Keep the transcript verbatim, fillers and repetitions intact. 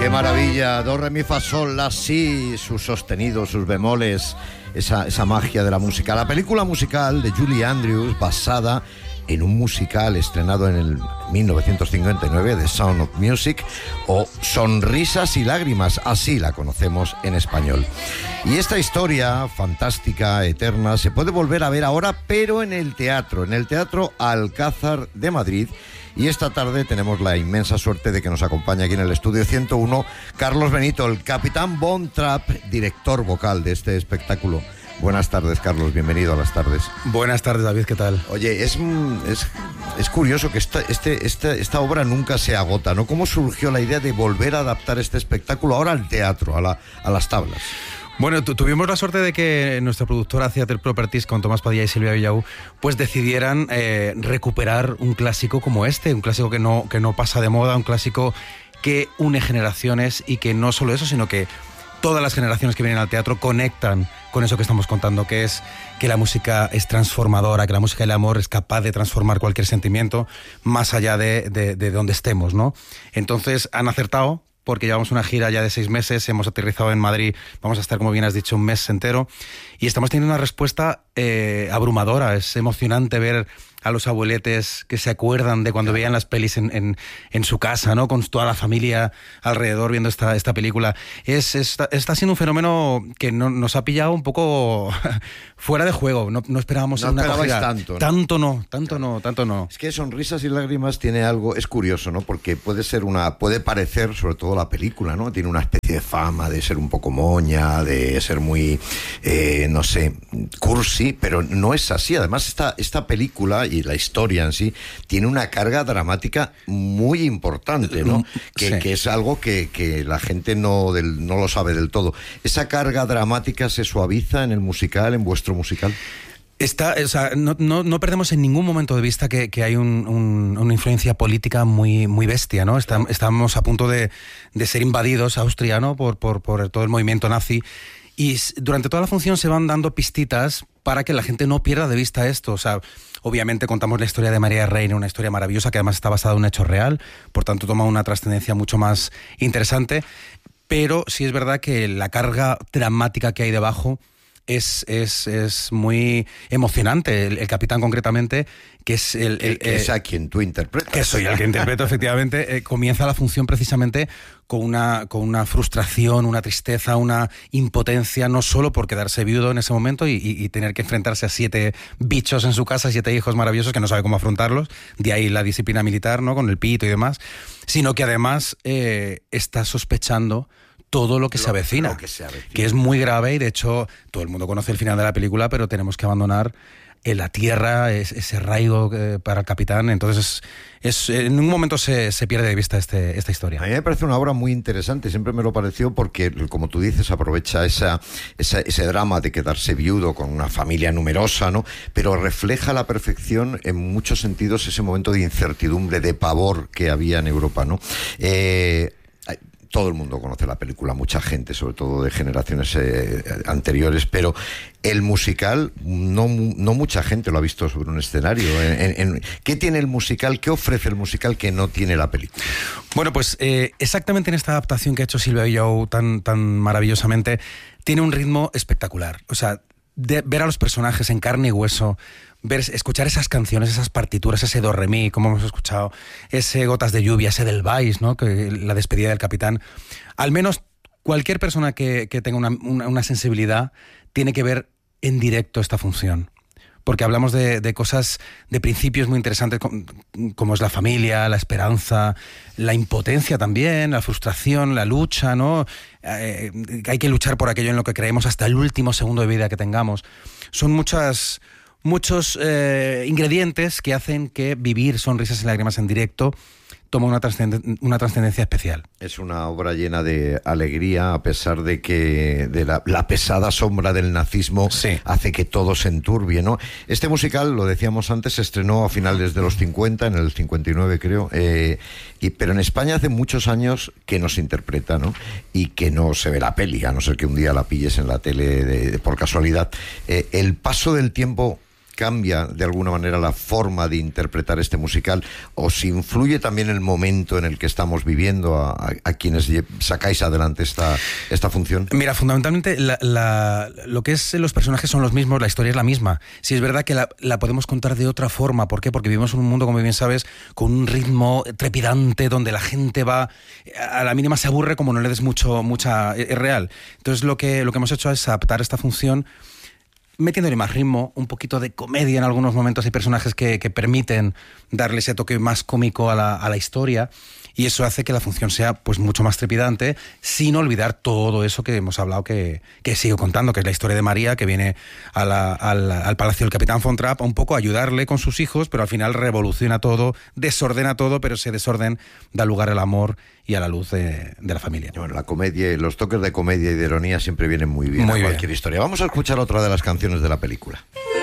Qué maravilla, do, re, mi, fa, sol, la, si, sus sostenidos, sus bemoles, esa, esa magia de la música. La película musical de Julie Andrews, basada en un musical estrenado en el mil novecientos cincuenta y nueve, The Sound of Music, o Sonrisas y Lágrimas, así la conocemos en español. Y esta historia fantástica, eterna, se puede volver a ver ahora, pero en el teatro, en el Teatro Alcázar de Madrid. Y esta tarde tenemos la inmensa suerte de que nos acompaña aquí en el estudio ciento uno Carlos Benito, el Capitán Von Trapp, director vocal de este espectáculo. Buenas tardes, Carlos, bienvenido a las tardes. Buenas tardes, David, ¿qué tal? Oye, es, es, es curioso que esta, este, esta, esta obra nunca se agota, ¿no? ¿Cómo surgió la idea de volver a adaptar este espectáculo ahora al teatro, a, la, a las tablas? Bueno, tu, tuvimos la suerte de que nuestra productora Theatre Properties con Tomás Padilla y Silvia Villau pues decidieran eh, recuperar un clásico como este, un clásico que no, que no pasa de moda, un clásico que une generaciones y que no solo eso, sino que todas las generaciones que vienen al teatro conectan con eso que estamos contando, que es que la música es transformadora, que la música y el amor es capaz de transformar cualquier sentimiento más allá de, de, de donde estemos, ¿no? Entonces han acertado, porque llevamos una gira ya de seis meses, hemos aterrizado en Madrid, vamos a estar, como bien has dicho, un mes entero, y estamos teniendo una respuesta eh, abrumadora. Es emocionante ver a los abueletes que se acuerdan de cuando veían las pelis en, en, en su casa, ¿no? Con toda la familia alrededor viendo esta, esta película. Es, está, está siendo un fenómeno que no, nos ha pillado un poco fuera de juego. No, no esperábamos no una esperabais acogida. tanto, ¿no? Tanto no, tanto no, tanto no. Es que Sonrisas y Lágrimas tiene algo, es curioso, ¿no? Porque puede ser una, puede parecer, sobre todo la película, ¿no? Tiene una especie de fama de ser un poco moña, de ser muy, eh, no sé, cursi, pero no es así. Además, esta, esta película y la historia en sí tiene una carga dramática muy importante, ¿no? Que, sí. que es algo que, que la gente no, del, no lo sabe del todo. ¿Esa carga dramática se suaviza en el musical, en vuestro musical? Está, o sea, no, no, no perdemos en ningún momento de vista que, que hay un, un, una influencia política muy, muy bestia, ¿no? Estam, estamos a punto de, de ser invadidos, Austria, ¿no? Por, por, por todo el movimiento nazi. Y durante toda la función se van dando pistitas para que la gente no pierda de vista esto. O sea, obviamente contamos la historia de María Reina, una historia maravillosa que además está basada en un hecho real, por tanto toma una trascendencia mucho más interesante, pero sí es verdad que la carga dramática que hay debajo es, es, es muy emocionante. El, el capitán, concretamente, que es el... el que es a quien tú interpretas. Que soy el que interpreto, efectivamente. Eh, comienza la función precisamente con una, con una frustración, una tristeza, una impotencia, no solo por quedarse viudo en ese momento y, y, y tener que enfrentarse a siete bichos en su casa, siete hijos maravillosos que no sabe cómo afrontarlos, de ahí la disciplina militar, ¿no? Con el pito y demás, sino que además eh, está sospechando todo lo que, lo, se avecina, lo que se avecina, que es muy grave y de hecho todo el mundo conoce el final de la película, pero tenemos que abandonar en la tierra, es, ese arraigo eh, para el capitán. Entonces es, es, en un momento se, se pierde de vista este, esta historia. A mí me parece una obra muy interesante, siempre me lo pareció, porque, como tú dices, aprovecha esa, esa, ese drama de quedarse viudo con una familia numerosa, ¿no? Pero refleja a la perfección, en muchos sentidos, ese momento de incertidumbre, de pavor que había en Europa, ¿no? Eh... Todo el mundo conoce la película, mucha gente, sobre todo de generaciones eh, anteriores, pero el musical, no, no mucha gente lo ha visto sobre un escenario. En, en, ¿Qué tiene el musical, qué ofrece el musical que no tiene la película? Bueno, pues eh, exactamente en esta adaptación que ha hecho Silvia Villau tan, tan maravillosamente, tiene un ritmo espectacular. O sea, de ver a los personajes en carne y hueso, ver, escuchar esas canciones, esas partituras, ese do re mi, como hemos escuchado, ese Gotas de lluvia, ese del Vice, ¿no? Que la despedida del capitán. Al menos cualquier persona que, que tenga una, una, una sensibilidad tiene que ver en directo esta función. Porque hablamos de, de cosas, de principios muy interesantes, como, como es la familia, la esperanza, la impotencia también, la frustración, la lucha, ¿no? Eh, hay que luchar por aquello en lo que creemos hasta el último segundo de vida que tengamos. Son muchas... muchos eh, ingredientes que hacen que vivir Sonrisas y Lágrimas en directo toma una, trascend- una trascendencia especial. Es una obra llena de alegría, a pesar de que de la, la pesada sombra del nazismo sí. hace que todo se enturbie, ¿no? Este musical, lo decíamos antes, se estrenó a finales de los cincuenta, en el cincuenta y nueve creo, eh, y, pero en España hace muchos años que no se interpreta, ¿no? Y que no se ve la peli, a no ser que un día la pilles en la tele de, de, por casualidad. Eh, el paso del tiempo cambia de alguna manera la forma de interpretar este musical? ¿O si influye también el momento en el que estamos viviendo a, a, a quienes sacáis adelante esta, esta función? Mira, fundamentalmente la, la, lo que es los personajes son los mismos, la historia es la misma. Sí es verdad que la, la podemos contar de otra forma. ¿Por qué? Porque vivimos en un mundo, como bien sabes, con un ritmo trepidante donde la gente va, a la mínima se aburre como no le des mucho, mucha... Es real. Entonces lo que, lo que hemos hecho es adaptar esta función metiéndole más ritmo, un poquito de comedia en algunos momentos. Hay personajes que, que permiten darle ese toque más cómico a la, a la historia, y eso hace que la función sea pues mucho más trepidante, sin olvidar todo eso que hemos hablado, que, que sigo contando, que es la historia de María, que viene a la, al, al palacio del Capitán Von Trapp a un poco a ayudarle con sus hijos, pero al final revoluciona todo, desordena todo, pero ese desorden da lugar al amor y a la luz de, de la familia. Bueno, la comedia, los toques de comedia y de ironía siempre vienen muy bien muy a cualquier bien. historia. Vamos a escuchar otra de las canciones de la película.